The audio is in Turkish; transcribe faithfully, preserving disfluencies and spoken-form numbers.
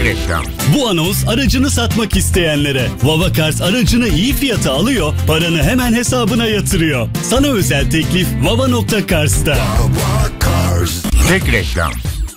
reklam. Bu anons aracını satmak isteyenlere. Vava Cars aracını iyi fiyata alıyor, paranı hemen hesabına yatırıyor. Sana özel teklif vava nokta cars'ta. Vava Cars. Tek reklam.